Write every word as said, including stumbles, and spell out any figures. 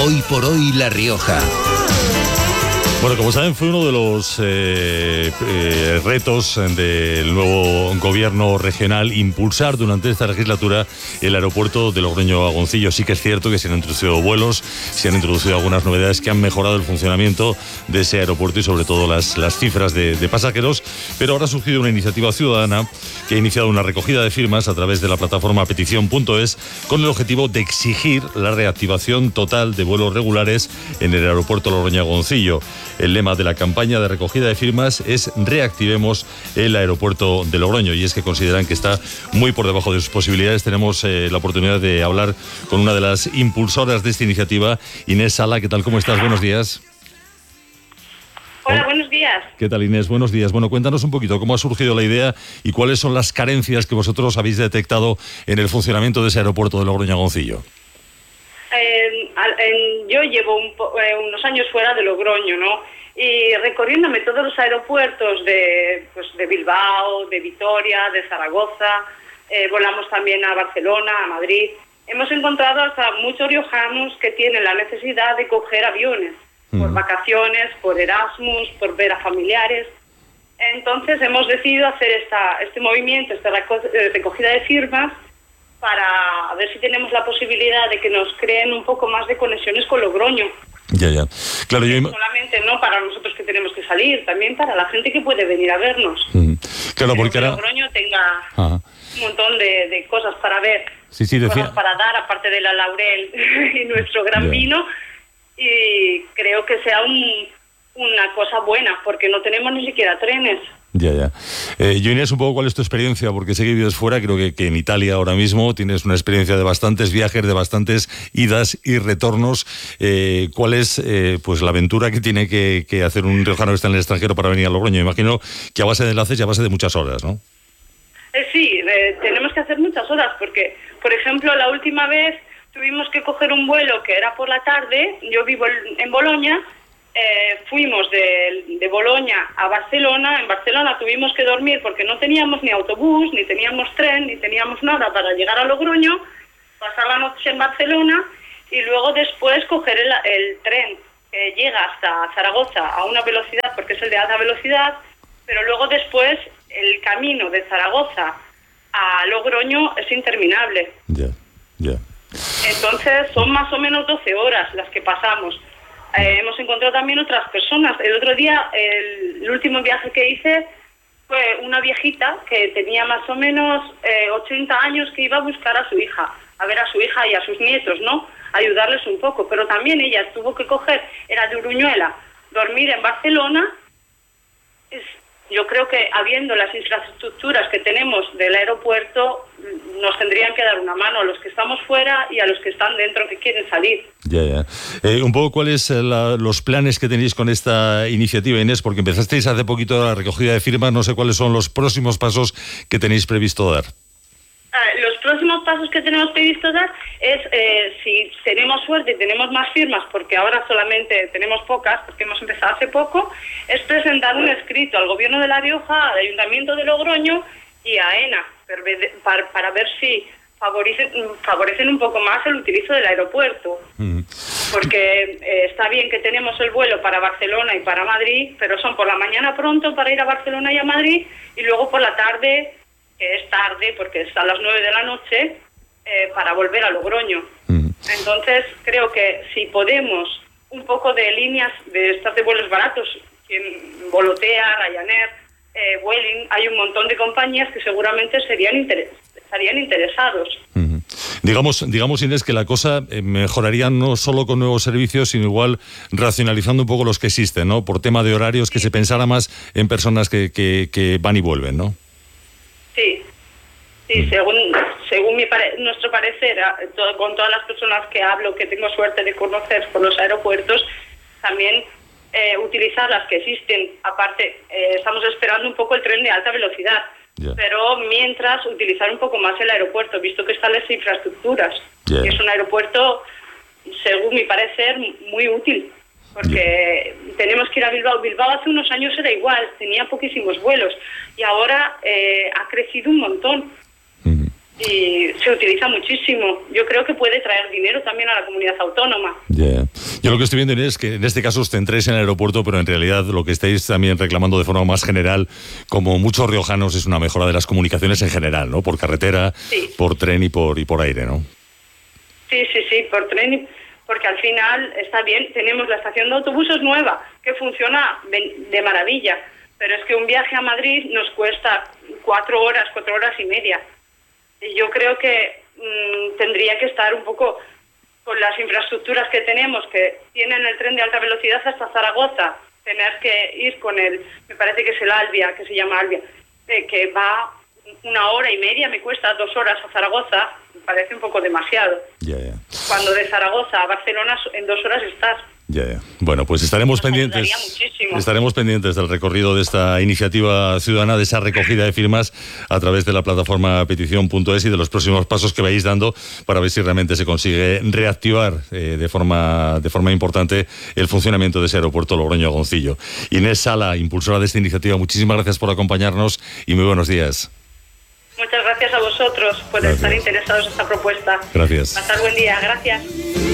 Hoy por hoy La Rioja. Bueno, como saben, fue uno de los eh, eh, retos del nuevo gobierno regional impulsar durante esta legislatura el aeropuerto de Logroño-Agoncillo. Sí que es cierto que se han introducido vuelos, se han introducido algunas novedades que han mejorado el funcionamiento de ese aeropuerto y sobre todo las, las cifras de, de pasajeros, pero ahora ha surgido una iniciativa ciudadana que ha iniciado una recogida de firmas a través de la plataforma petición punto es con el objetivo de exigir la reactivación total de vuelos regulares en el aeropuerto Logroño-Agoncillo. El lema de la campaña de recogida de firmas es reactivemos el aeropuerto de Logroño, y es que consideran que está muy por debajo de sus posibilidades. Tenemos eh, la oportunidad de hablar con una de las impulsoras de esta iniciativa, Inés Sala. ¿Qué tal? ¿Cómo estás? Buenos días. Hola, buenos días. ¿Qué tal, Inés? Buenos días. Bueno, cuéntanos un poquito cómo ha surgido la idea y cuáles son las carencias que vosotros habéis detectado en el funcionamiento de ese aeropuerto de Logroño-Agoncillo. Eh, en, yo llevo un po, eh, unos años fuera de Logroño, ¿no? Y recorriéndome todos los aeropuertos de, pues, de Bilbao, de Vitoria, de Zaragoza, eh, volamos también a Barcelona, a Madrid. Hemos encontrado hasta muchos riojanos que tienen la necesidad de coger aviones, mm. por vacaciones, por Erasmus, por ver a familiares. Entonces hemos decidido hacer esta, este movimiento, esta recogida de firmas, para ver si tenemos la posibilidad de que nos creen un poco más de conexiones con Logroño. Ya, ya. Claro, yo... Solamente no para nosotros que tenemos que salir, también para la gente que puede venir a vernos. Mm. Claro, porque que ahora... Logroño tenga Ajá. un montón de, de cosas para ver, sí, sí, decía... cosas para dar, aparte de la laurel y nuestro gran yeah. vino, y creo que sea un, una cosa buena, porque no tenemos ni siquiera trenes. Ya, ya. Eh, yo, Inés, un poco cuál es tu experiencia, porque sé que vives fuera, creo que, que en Italia ahora mismo tienes una experiencia de bastantes viajes, de bastantes idas y retornos. Eh, ¿Cuál es eh, pues la aventura que tiene que, que hacer un riojano que está en el extranjero para venir a Logroño? Imagino que a base de enlaces y a base de muchas horas, ¿no? Eh, sí, eh, tenemos que hacer muchas horas, porque, por ejemplo, la última vez tuvimos que coger un vuelo que era por la tarde. Yo vivo en Boloña. Eh, fuimos de, de Boloña a Barcelona. En Barcelona tuvimos que dormir porque no teníamos ni autobús, ni teníamos tren, ni teníamos nada para llegar a Logroño, pasar la noche en Barcelona y luego después coger el, el tren que llega hasta Zaragoza a una velocidad, porque es el de alta velocidad, pero luego después el camino de Zaragoza a Logroño es interminable. Ya, ya. Entonces son más o menos doce horas las que pasamos. Eh, hemos encontrado también otras personas. El otro día, el, el último viaje que hice fue una viejita que tenía más o menos eh, ochenta años, que iba a buscar a su hija, a ver a su hija y a sus nietos, ¿no? Ayudarles un poco. Pero también ella tuvo que coger, era de Uruñuela, dormir en Barcelona. Es, yo creo que habiendo las infraestructuras que tenemos del aeropuerto, nos tendrían que dar una mano a los que estamos fuera y a los que están dentro que quieren salir. Ya, ya. Eh, un poco cuáles la, los planes que tenéis con esta iniciativa, Inés, porque empezasteis hace poquito la recogida de firmas. No sé cuáles son los próximos pasos que tenéis previsto dar. Uh, los próximos pasos que tenemos previsto dar es, eh, si tenemos suerte y tenemos más firmas, porque ahora solamente tenemos pocas, porque hemos empezado hace poco, es presentar un escrito al Gobierno de La Rioja, al Ayuntamiento de Logroño y a AENA, para, para ver si favorecen, favorecen un poco más el utilizo del aeropuerto. Mm. Porque eh, está bien que tenemos el vuelo para Barcelona y para Madrid, pero son por la mañana pronto para ir a Barcelona y a Madrid, y luego por la tarde, que es tarde porque es a las nueve de la noche, eh, para volver a Logroño. Mm. Entonces creo que si podemos un poco de líneas de estas de vuelos baratos, en Volotea, Ryanair, eh, Vueling, hay un montón de compañías que seguramente serían interes- estarían interesados. Mm. Digamos, digamos, Inés, que la cosa eh, mejoraría no solo con nuevos servicios, sino igual racionalizando un poco los que existen, ¿no? Por tema de horarios, que se pensara más en personas que, que, que van y vuelven, ¿no? Sí, sí, mm. según según mi pare- nuestro parecer, todo, con todas las personas que hablo, que tengo suerte de conocer por los aeropuertos, también eh, utilizar las que existen. Aparte, eh, estamos esperando un poco el tren de alta velocidad, yeah. pero mientras utilizar un poco más el aeropuerto, visto que están las infraestructuras. Yeah. Es un aeropuerto, según mi parecer, muy útil. Porque yeah. tenemos que ir a Bilbao. Bilbao hace unos años era igual, tenía poquísimos vuelos y ahora eh, ha crecido un montón. Mm. y se utiliza muchísimo. Yo creo que puede traer dinero también a la comunidad autónoma. Yeah. Yo lo que estoy viendo es que en este caso os centréis en el aeropuerto, pero en realidad lo que estáis también reclamando de forma más general, como muchos riojanos, es una mejora de las comunicaciones en general, ¿no? Por carretera, sí. por tren y por, y por aire, ¿no? Sí, sí, sí, por tren y... porque al final está bien, tenemos la estación de autobuses nueva, que funciona de maravilla, pero es que un viaje a Madrid nos cuesta cuatro horas, cuatro horas y media. Y yo creo que mmm, tendría que estar un poco con las infraestructuras que tenemos, que tienen el tren de alta velocidad hasta Zaragoza, tener que ir con el, me parece que es el Albia, que se llama Albia, eh, que va una hora y media, me cuesta dos horas a Zaragoza, me parece un poco demasiado. Yeah, yeah. Cuando de Zaragoza a Barcelona en dos horas estás. Ya, yeah, yeah. Bueno, pues estaremos Nos pendientes. Estaremos pendientes del recorrido de esta iniciativa ciudadana, de esa recogida de firmas a través de la plataforma petición punto es y de los próximos pasos que vais dando para ver si realmente se consigue reactivar eh, de forma de forma importante el funcionamiento de ese aeropuerto Logroño-Goncillo. Inés Sala, impulsora de esta iniciativa, muchísimas gracias por acompañarnos y muy buenos días. Muchas gracias a vosotros por gracias. estar interesados en esta propuesta. Gracias. Pasar buen día, gracias.